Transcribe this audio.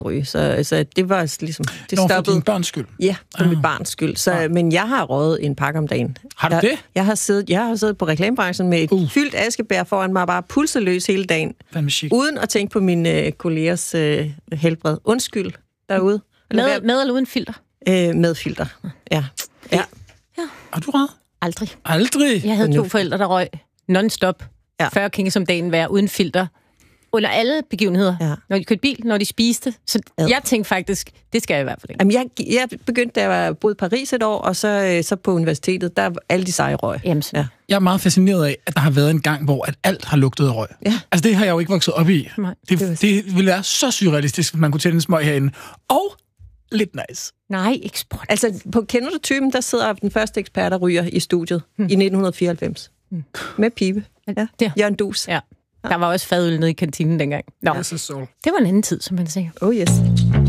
ryge. Så det var ligesom... Det stoppede. For din børns skyld? Ja, for mit barns skyld. Så, men jeg har røget en pakke om dagen. Har du det? Jeg har siddet på reklamebranchen med et fyldt askebær foran mig, bare pulseløs hele dagen. Uden at tænke på mine kollegers helbred. Undskyld derude. Med eller uden filter? Med filter, ja. Har du røget? Aldrig. Jeg havde 2 forældre, der røg non-stop. 40 kings om dagen hver, uden filter. Under alle begivenheder. Når de kørte bil, når de spiste. Så jeg tænkte faktisk, det skal jeg i hvert fald ikke. Jamen, jeg begyndte, da jeg boede i Paris et år, og så på universitetet, der alle de seje røg. Jamen, Jeg er meget fascineret af, at der har været en gang, hvor at alt har lugtet af røg. Ja. Altså, det har jeg jo ikke vokset op i. Det ville være så surrealistisk, hvis man kunne tænde en smøg herinde. Og lidt nice. Nej, eksport. Altså, kender du typen, der sidder den første ekspert, der ryger i studiet i 1994? Med pibe. Ja. Jørgen Dus. Ja. Der var også fadøl nede i kantinen dengang. Nå. Det var en anden tid, som man siger. Oh yes.